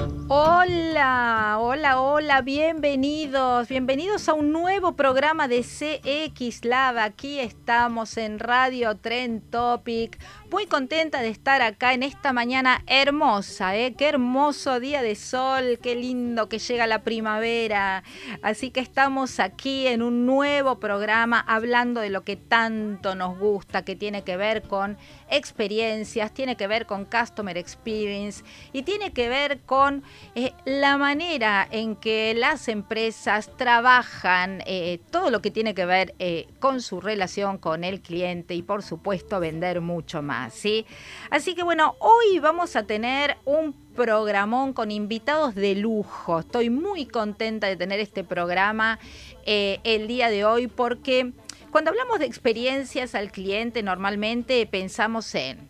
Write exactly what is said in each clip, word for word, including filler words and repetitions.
Hola, hola, hola, bienvenidos, bienvenidos a un nuevo programa de C X Lab. Aquí estamos en Radio Trend Topic. Muy contenta de estar acá en esta mañana hermosa, ¿eh? Qué hermoso día de sol, qué lindo que llega la primavera. Así que estamos aquí en un nuevo programa hablando de lo que tanto nos gusta, que tiene que ver con experiencias, tiene que ver con Customer Experience y tiene que ver con eh, la manera en que las empresas trabajan, eh, todo lo que tiene que ver eh, con su relación con el cliente y por supuesto vender mucho más, ¿sí? Así que bueno, hoy vamos a tener un programón con invitados de lujo. Estoy muy contenta de tener este programa eh, el día de hoy porque cuando hablamos de experiencias al cliente normalmente pensamos en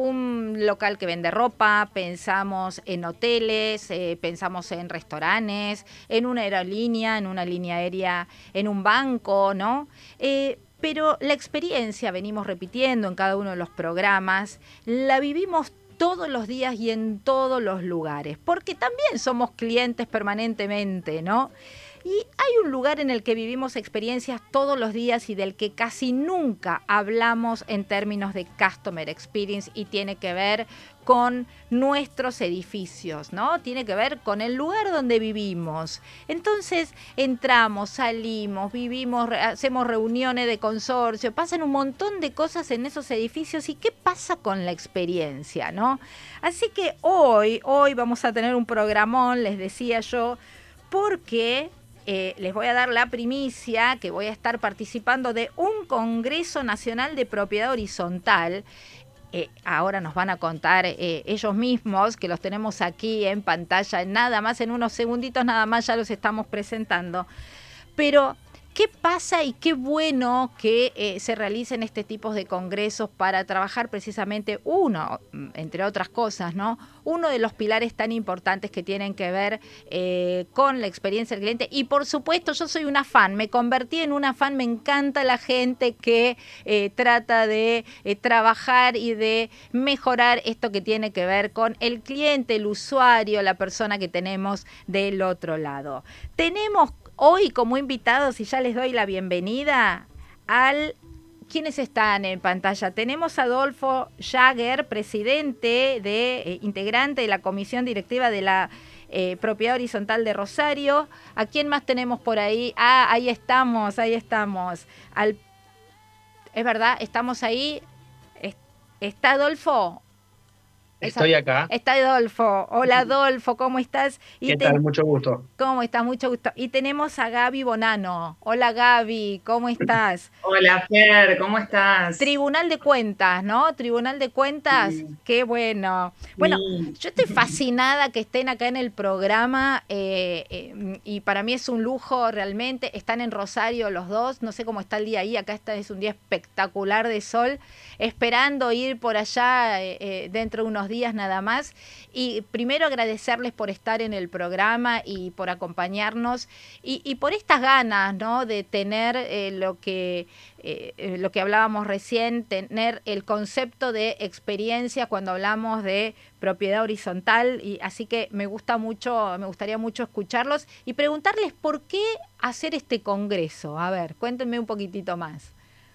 un local que vende ropa, pensamos en hoteles, eh, pensamos en restaurantes, en una aerolínea, en una línea aérea, en un banco, ¿no? Eh, pero la experiencia, venimos repitiendo en cada uno de los programas, la vivimos todos los días y en todos los lugares, porque también somos clientes permanentemente, ¿no? Y hay un lugar en el que vivimos experiencias todos los días y del que casi nunca hablamos en términos de Customer Experience y tiene que ver con nuestros edificios, ¿no? Tiene que ver con el lugar donde vivimos. Entonces entramos, salimos, vivimos, hacemos reuniones de consorcio, pasan un montón de cosas en esos edificios y ¿qué pasa con la experiencia, no? Así que hoy, hoy vamos a tener un programón, les decía yo, porque Eh, les voy a dar la primicia que voy a estar participando de un Congreso Nacional de Propiedad Horizontal. Eh, ahora nos van a contar eh, ellos mismos, que los tenemos aquí en pantalla, nada más en unos segunditos, nada más ya los estamos presentando. Pero ¿qué pasa y qué bueno que eh, se realicen este tipo de congresos para trabajar precisamente uno, entre otras cosas, ¿no? Uno de los pilares tan importantes que tienen que ver eh, con la experiencia del cliente. Y por supuesto, yo soy una fan, me convertí en una fan, me encanta la gente que eh, trata de eh, trabajar y de mejorar esto que tiene que ver con el cliente, el usuario, la persona que tenemos del otro lado. Tenemos hoy como invitados, y ya les doy la bienvenida, al... ¿Quiénes están en pantalla? Tenemos a Adolfo Jagger, presidente, de, eh, integrante de la Comisión Directiva de la eh, Propiedad Horizontal de Rosario. ¿A quién más tenemos por ahí? Ah, ahí estamos, ahí estamos. Al... ¿Es verdad? ¿Estamos ahí? ¿Está Adolfo? Esa... Estoy acá. Está Adolfo. Hola Adolfo, ¿cómo estás? Y ¿Qué te... tal? Mucho gusto. ¿Cómo estás? Mucho gusto. Y tenemos a Gaby Bonano. Hola Gaby, ¿cómo estás? Hola Fer, ¿cómo estás? Tribunal de Cuentas, ¿no? Tribunal de Cuentas, Sí, qué bueno. Bueno, sí. yo estoy fascinada que estén acá en el programa eh, eh, y para mí es un lujo realmente. Están en Rosario los dos, no sé cómo está el día ahí, acá está, es un día espectacular de sol, esperando ir por allá eh, eh, dentro de unos días nada más. Y primero agradecerles por estar en el programa y por acompañarnos y, y por estas ganas, ¿no? De tener eh, lo que... Eh, lo que hablábamos recién, tener el concepto de experiencia cuando hablamos de propiedad horizontal, y así que me gusta mucho, me gustaría mucho escucharlos y preguntarles por qué hacer este congreso. A ver, cuéntenme un poquitito más.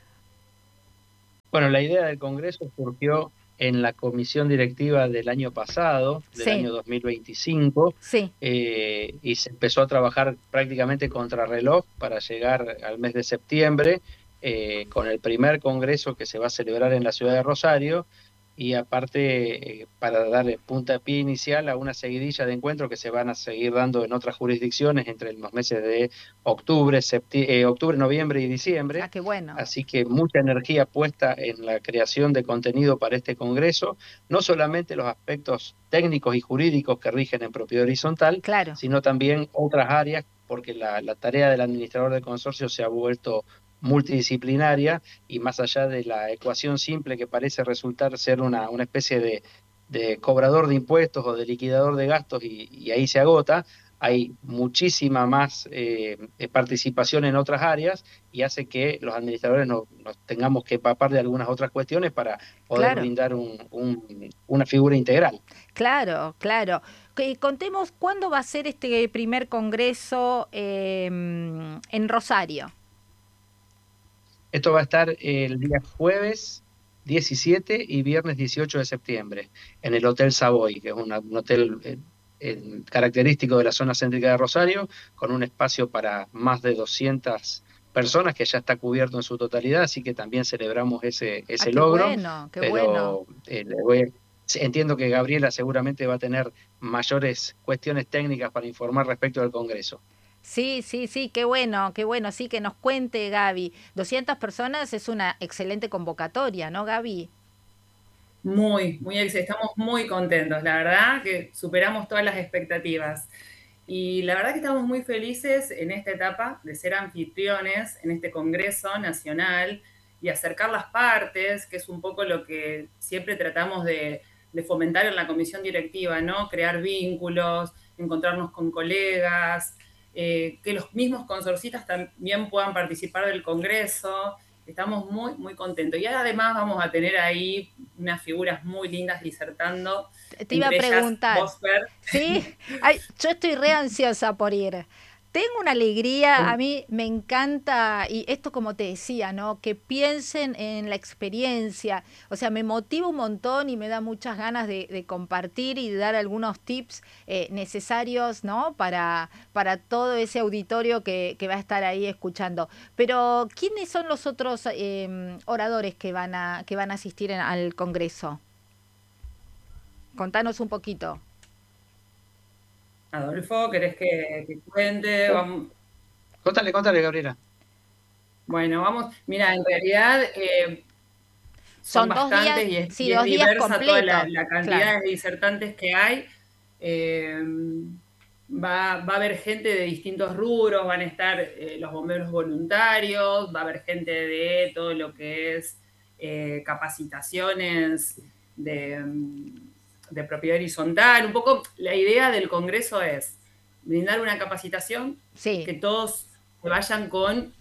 Bueno, la idea del Congreso surgió en la comisión directiva del año pasado, del Sí, año dos mil veinticinco, sí, eh, y se empezó a trabajar prácticamente contrarreloj para llegar al mes de septiembre, eh, con el primer Congreso que se va a celebrar en la ciudad de Rosario, y aparte eh, para darle puntapié inicial a una seguidilla de encuentros que se van a seguir dando en otras jurisdicciones entre los meses de octubre, septi- eh, octubre, noviembre y ah, diciembre. qué bueno, Así que mucha energía puesta en la creación de contenido para este Congreso, no solamente los aspectos técnicos y jurídicos que rigen en propiedad horizontal, claro. sino también otras áreas, porque la, la tarea del administrador del consorcio se ha vuelto multidisciplinaria y más allá de la ecuación simple que parece resultar ser una, una especie de, de cobrador de impuestos o de liquidador de gastos y, y ahí se agota, hay muchísima más eh, participación en otras áreas y hace que los administradores nos, nos tengamos que empapar de algunas otras cuestiones para poder Claro, brindar un, un, una figura integral. claro, claro. Que contemos cuándo va a ser este primer congreso eh, en Rosario. Esto va a estar el día jueves diecisiete y viernes dieciocho de septiembre en el Hotel Savoy, que es una, un hotel eh, eh, característico de la zona céntrica de Rosario, con un espacio para más de doscientas personas que ya está cubierto en su totalidad, así que también celebramos ese, ese ah, qué logro. Bueno, qué pero bueno. eh, le voy a- entiendo que Gabriela seguramente va a tener mayores cuestiones técnicas para informar respecto del Congreso. Sí, sí, sí, qué bueno, qué bueno, sí, que nos cuente Gaby. doscientas personas es una excelente convocatoria, ¿no, Gaby? Muy, muy, ex- estamos muy contentos, la verdad que superamos todas las expectativas. Y la verdad que estamos muy felices en esta etapa de ser anfitriones en este Congreso Nacional y acercar las partes, que es un poco lo que siempre tratamos de, de fomentar en la comisión directiva, ¿no? Crear vínculos, encontrarnos con colegas, eh, que los mismos consorcistas también puedan participar del Congreso. Estamos muy, muy contentos. Y además vamos a tener ahí unas figuras muy lindas disertando, Te iba a entre ellas preguntar. vos, Fer. Sí, ay, yo estoy re ansiosa por ir. Tengo una alegría, a mí me encanta, y esto como te decía, ¿no? Que piensen en la experiencia. O sea, me motiva un montón y me da muchas ganas de, de compartir y de dar algunos tips eh, necesarios, ¿no? Para, para todo ese auditorio que, que va a estar ahí escuchando. Pero, ¿quiénes son los otros eh, oradores que van a, que van a asistir en- al Congreso? Contanos un poquito. Adolfo, ¿querés que, que cuente? Vamos, Contale, contale, Gabriela. bueno, vamos. Mira, en realidad eh, son Son dos días, bastantes y es, sí, y es dos días diversa toda la, completos, la claro. cantidad de disertantes que hay. Eh, va, va a haber gente de distintos rubros, van a estar eh, los bomberos voluntarios, va a haber gente de todo lo que es eh, capacitaciones de, de propiedad horizontal. Un poco la idea del Congreso es brindar una capacitación, Sí, que todos se vayan con,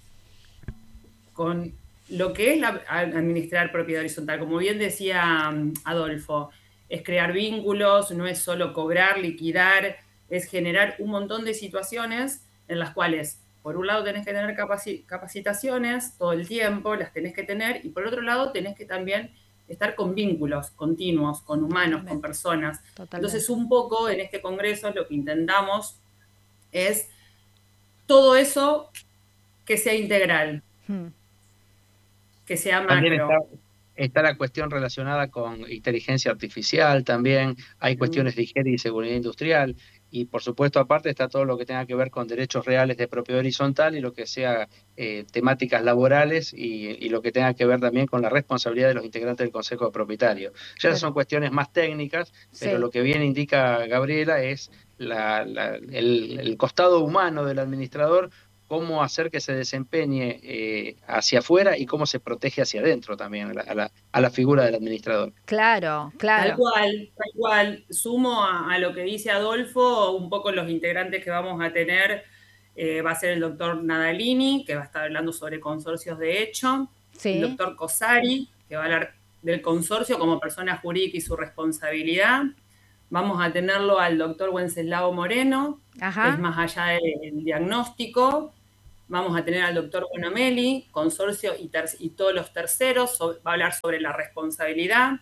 con lo que es la, administrar propiedad horizontal. Como bien decía um, Adolfo, es crear vínculos, no es solo cobrar, liquidar, es generar un montón de situaciones en las cuales, por un lado, tenés que tener capaci capacitaciones todo el tiempo, las tenés que tener, y por otro lado, tenés que también estar con vínculos continuos, con humanos, con totalmente, personas. Entonces, totalmente. un poco en este congreso lo que intentamos es todo eso que sea integral, Hmm. que sea También está, macro. está la cuestión relacionada con inteligencia artificial, también hay cuestiones de higiene y seguridad industrial, y por supuesto aparte está todo lo que tenga que ver con derechos reales de propiedad horizontal y lo que sea eh, temáticas laborales y, y lo que tenga que ver también con la responsabilidad de los integrantes del Consejo de Propietarios. Ya esas Claro, son cuestiones más técnicas, pero sí, lo que bien indica Gabriela es la- la- el, el costado humano del administrador, cómo hacer que se desempeñe eh, hacia afuera y cómo se protege hacia adentro también a la, a la, a la figura del administrador. claro, Tal claro. cual, tal cual. Sumo a, a lo que dice Adolfo, un poco los integrantes que vamos a tener. Eh, va a ser el doctor Nadalini, que va a estar hablando sobre consorcios de hecho, el Sí, doctor Cosari, que va a hablar del consorcio como persona jurídica y su responsabilidad. Vamos a tenerlo al doctor Wenceslao Moreno, que es ajá, más allá del diagnóstico. Vamos a tener al doctor Bonamelli, consorcio y, y todos los terceros, so va a hablar sobre la responsabilidad.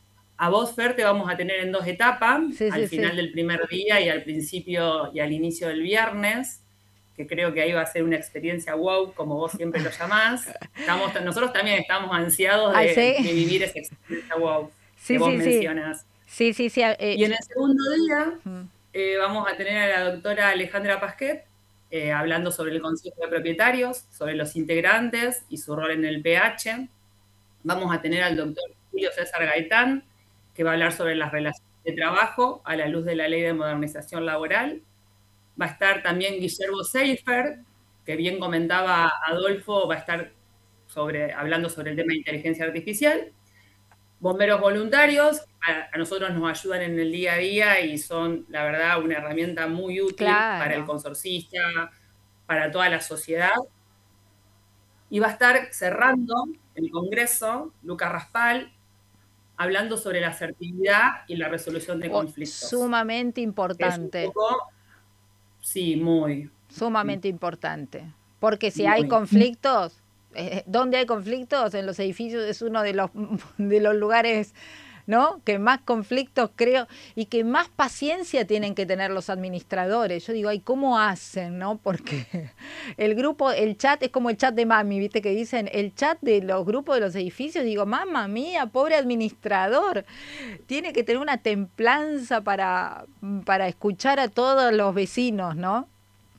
A vos, Fer, te vamos a tener en dos etapas, sí, al sí, sí. final del primer día y al principio y al inicio del viernes, que creo que ahí va a ser una experiencia wow, como vos siempre lo llamás. Estamos, nosotros también estamos ansiados Ay, de, sí, de vivir esa experiencia wow que sí, vos sí, sí, mencionas. sí, sí, sí. eh, Y en el segundo día mm, eh, vamos a tener a la doctora Alejandra Pasquet eh, hablando sobre el Consejo de Propietarios, sobre los integrantes y su rol en el P H. Vamos a tener al doctor Julio César Gaitán, que va a hablar sobre las relaciones de trabajo a la luz de la Ley de Modernización Laboral. Va a estar también Guillermo Seifer, que bien comentaba Adolfo, va a estar sobre, hablando sobre el tema de inteligencia artificial. Bomberos voluntarios, a, a nosotros nos ayudan en el día a día y son, la verdad, una herramienta muy útil para el claro. consorcista, para toda la sociedad. Y va a estar cerrando el Congreso Lucas Raspal, hablando sobre la asertividad y la resolución de Oh, conflictos. sumamente Es un importante. poco, sí, muy. Sumamente importante. Porque si hay Muy. conflictos, eh, ¿dónde hay conflictos? En los edificios es uno de los, de los lugares, ¿no?, que más conflictos creo y que más paciencia tienen que tener los administradores. Yo digo, ay, ¿cómo hacen, no? Porque el grupo, el chat es como el chat de mami, ¿viste? Que dicen, el chat de los grupos de los edificios, digo, mamma mía, pobre administrador, tiene que tener una templanza para, para escuchar a todos los vecinos, ¿no?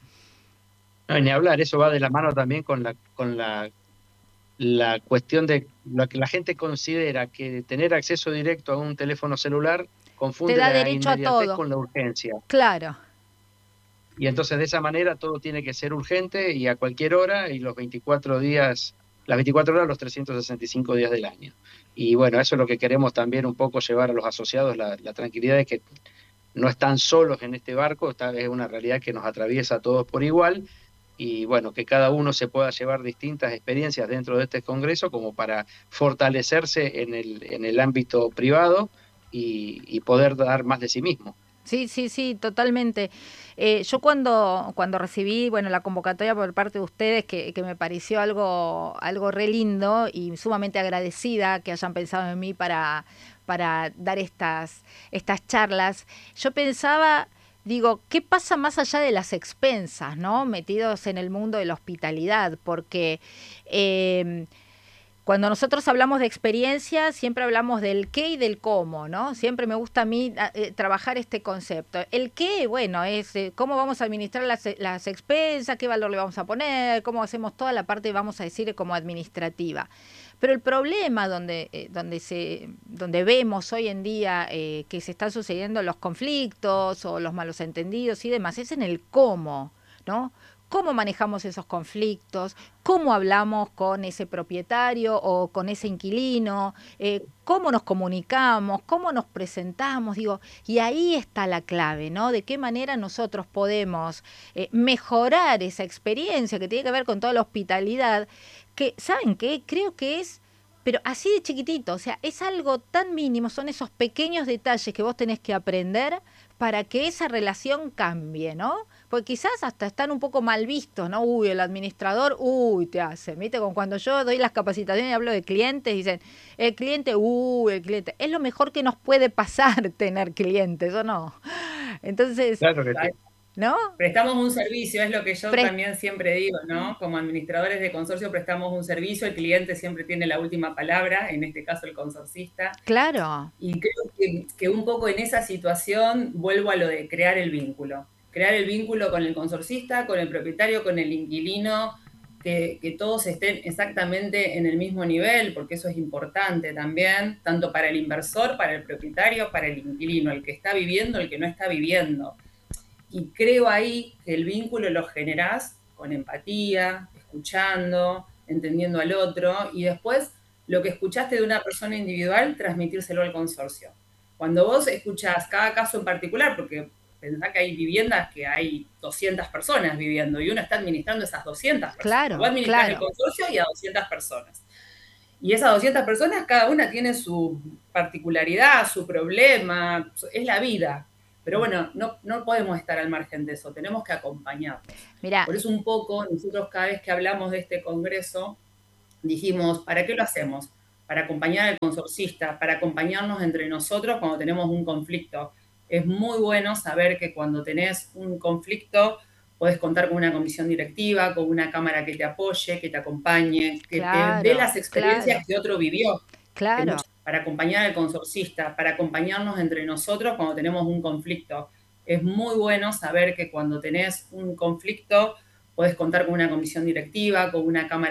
No, ni hablar, eso va de la mano también con la, con la, la cuestión de lo que la gente considera que tener acceso directo a un teléfono celular confunde Te da la derecho a inmediatez todo. con la urgencia. Claro. Y entonces de esa manera todo tiene que ser urgente y a cualquier hora y los veinticuatro días, las veinticuatro horas, los trescientos sesenta y cinco días del año. Y bueno, eso es lo que queremos también un poco llevar a los asociados, la, la tranquilidad de que no están solos en este barco, esta es una realidad que nos atraviesa a todos por igual. Y bueno, que cada uno se pueda llevar distintas experiencias dentro de este congreso como para fortalecerse en el, en el ámbito privado y, y poder dar más de sí mismo. Sí, sí, sí, totalmente. Eh, yo cuando, cuando recibí, bueno, la convocatoria por parte de ustedes, que, que me pareció algo, algo re lindo y sumamente agradecida que hayan pensado en mí para, para dar estas, estas charlas, yo pensaba, digo, ¿qué pasa más allá de las expensas, ¿no? Metidos en el mundo de la hospitalidad, porque eh, cuando nosotros hablamos de experiencia, siempre hablamos del qué y del cómo, ¿no? Siempre me gusta a mí eh, trabajar este concepto. El qué, bueno, es eh, cómo vamos a administrar las, las expensas, qué valor le vamos a poner, cómo hacemos toda la parte, vamos a decir, como administrativa. Pero el problema donde, eh, donde, se, donde vemos hoy en día eh, que se están sucediendo los conflictos o los malos entendidos y demás, es en el cómo, ¿no? Cómo manejamos esos conflictos, cómo hablamos con ese propietario o con ese inquilino, eh, cómo nos comunicamos, cómo nos presentamos, digo, y ahí está la clave, ¿no? De qué manera nosotros podemos eh, mejorar esa experiencia que tiene que ver con toda la hospitalidad, que, ¿saben qué? Creo que es, pero así de chiquitito, o sea, es algo tan mínimo, son esos pequeños detalles que vos tenés que aprender para que esa relación cambie, ¿no? Porque quizás hasta están un poco mal vistos, ¿no? Uy, el administrador, uy, te hace, ¿viste? Como cuando yo doy las capacitaciones y hablo de clientes, dicen, el cliente, uy, el cliente. Es lo mejor que nos puede pasar tener clientes, ¿o no? Entonces, Claro que sí. ¿no? Prestamos un servicio, es lo que yo Pre también siempre digo, ¿no? Como administradores de consorcio prestamos un servicio, el cliente siempre tiene la última palabra, en este caso el consorcista. Claro. Y creo que, que un poco en esa situación vuelvo a lo de crear el vínculo. Crear el vínculo con el consorcista, con el propietario, con el inquilino, que, que todos estén exactamente en el mismo nivel, porque eso es importante también, tanto para el inversor, para el propietario, para el inquilino, el que está viviendo, el que no está viviendo. Y creo ahí que el vínculo lo generás con empatía, escuchando, entendiendo al otro, y después lo que escuchaste de una persona individual, transmitírselo al consorcio. Cuando vos escuchás cada caso en particular, porque pensá que hay viviendas que hay doscientas personas viviendo y uno está administrando esas doscientas personas. Claro, Vos administrás claro. el consorcio y a doscientas personas. Y esas doscientas personas, cada una tiene su particularidad, su problema, es la vida. Pero bueno, no, no podemos estar al margen de eso, tenemos que acompañarnos. Mirá. Por eso un poco, nosotros cada vez que hablamos de este congreso, dijimos, ¿para qué lo hacemos? Para acompañar al consorcista, para acompañarnos entre nosotros cuando tenemos un conflicto. Es muy bueno saber que cuando tenés un conflicto podés contar con una comisión directiva, con una cámara que te apoye, que te acompañe, que Claro, te dé las experiencias claro. que otro vivió. Claro. Que para acompañar al consorcista, para acompañarnos entre nosotros cuando tenemos un conflicto. Es muy bueno saber que cuando tenés un conflicto podés contar con una comisión directiva, con una cámara